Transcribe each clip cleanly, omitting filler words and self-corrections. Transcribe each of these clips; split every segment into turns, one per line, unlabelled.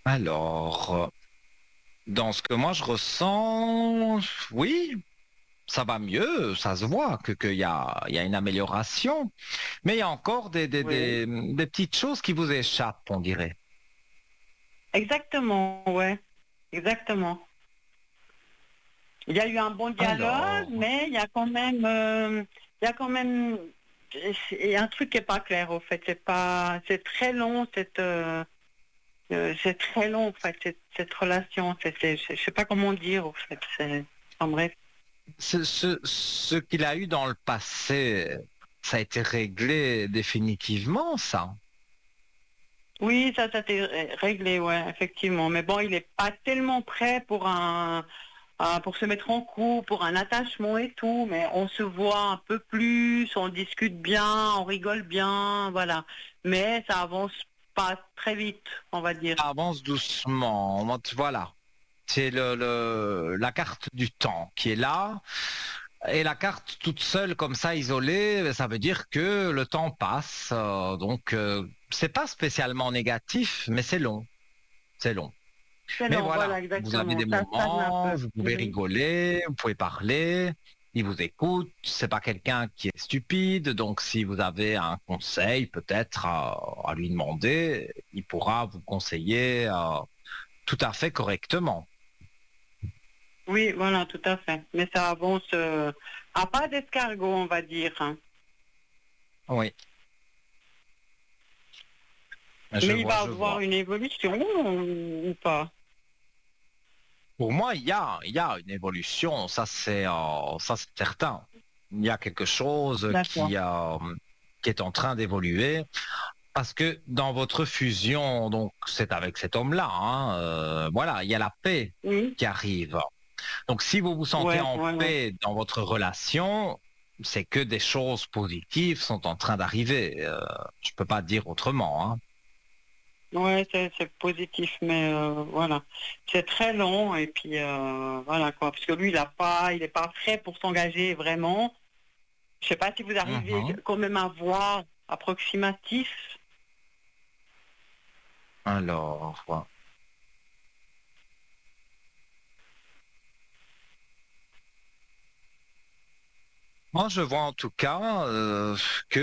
Alors, dans ce que moi je ressens, oui, ça va mieux, ça se voit qu'il y a une amélioration, mais il y a encore
Oui.
des petites choses qui vous échappent, on dirait.
Exactement, ouais. Exactement. Il y a eu un bon dialogue,
Alors,
mais il y a quand même, il y a un truc qui est pas clair, au fait. C'est très long, c'est très long, en fait, cette relation. Je sais pas comment dire, au fait. En bref.
ce qu'il a eu dans le passé, ça a été réglé définitivement, ça.
Oui, ça s'est réglé, ouais, effectivement. Mais bon, il n'est pas tellement prêt pour pour se mettre en couple, pour un attachement et tout. Mais on se voit un peu plus, on discute bien, on rigole bien, voilà. Mais ça avance pas très vite, on va dire.
Ça avance doucement, voilà. C'est la carte du temps qui est là. Et la carte toute seule comme ça isolée, ça veut dire que le temps passe. C'est pas spécialement négatif, mais c'est long. C'est long.
Mais
Mais
non,
voilà,
voilà,
vous avez
exactement.
des
Ça stagne un
moments,
peu.
vous pouvez
Mhm.
rigoler, vous pouvez parler. Il vous écoute. C'est pas quelqu'un qui est stupide. Donc, si vous avez un conseil, peut-être à lui demander, il pourra vous conseiller tout à fait correctement.
Oui, voilà, tout à fait. Mais ça avance à pas d'escargot, on va dire, hein.
Oui,
Mais il va
je
avoir
vois.
une évolution ou pas?
Pour moi, il y a une évolution, ça c'est certain. Il y a quelque chose
D'accord.
qui est en train d'évoluer parce que dans votre fusion, donc c'est avec cet homme-là, hein, voilà, il y a la paix
Oui.
qui arrive. Donc si vous vous sentez
Ouais,
en
ouais, ouais.
paix dans votre relation, c'est que des choses positives sont en train d'arriver. Je peux pas dire autrement, hein.
Ouais, c'est positif, mais voilà. C'est très long et puis voilà quoi. Parce que lui, il est pas prêt pour s'engager vraiment. Je sais pas si vous arrivez
Mhm.
quand même à voir approximatif.
Alors, voilà. Moi, je vois en tout cas que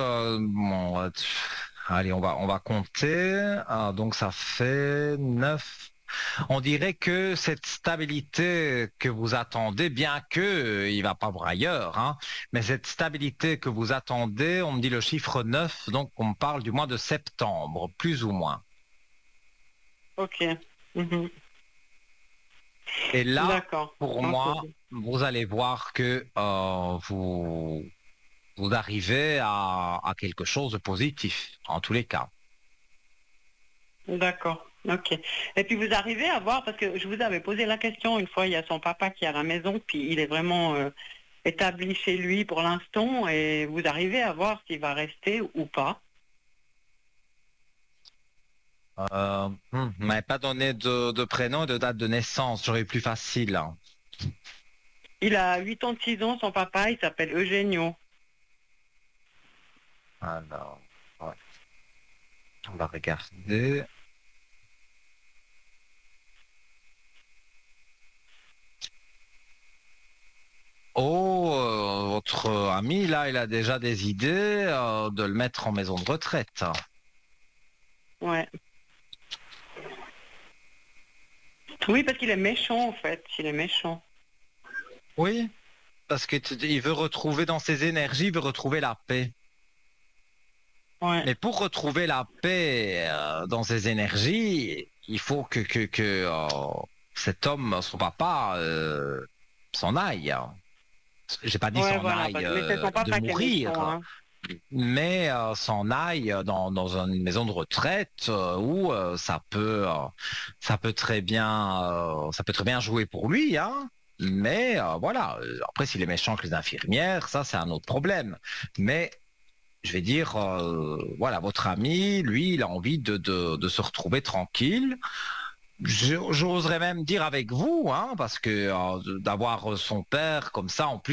allez, on va compter. Donc ça fait 9. On dirait que cette stabilité que vous attendez, bien que il va pas voir ailleurs, hein, mais cette stabilité que vous attendez, on me dit le chiffre 9, donc on me parle du mois de septembre, plus ou moins.
Ok. Mhm.
Et là,
D'accord.
pour
Ok.
moi, vous allez voir que vous arrivez à quelque chose de positif, en tous les cas.
D'accord. Ok. Et puis vous arrivez à voir, parce que je vous avais posé la question une fois, il y a son papa qui est à la maison, puis il est vraiment établi chez lui pour l'instant, et vous arrivez à voir s'il va rester ou pas.
Vous m'avez pas donné de prénom et de date de naissance, j'aurais eu plus facile, hein.
Il a 86 ans, son papa, il s'appelle Eugenio.
Alors, ouais, on va regarder. Oh, votre ami, là, il a déjà des idées de le mettre en maison de retraite.
Ouais. Oui, parce qu'il est méchant, en fait. Il est méchant.
Oui, parce qu'il veut retrouver dans ses énergies, il veut retrouver la paix.
Ouais.
Mais pour retrouver la paix dans ses énergies, il faut cet homme, son papa, s'en aille, hein. J'ai pas dit
Ouais,
s'en
voilà.
aille
Mais c'est son
de
papa qui est méchant,
mourir,
hein.
mais s'en aille dans une maison de retraite où ça peut très bien jouer pour lui, hein. Mais voilà, après s'il est méchant que les infirmières, ça c'est un autre problème. Mais je vais dire, voilà, votre ami, lui, il a envie de se retrouver tranquille. J'oserais même dire avec vous, hein, parce que d'avoir son père comme ça, en plus,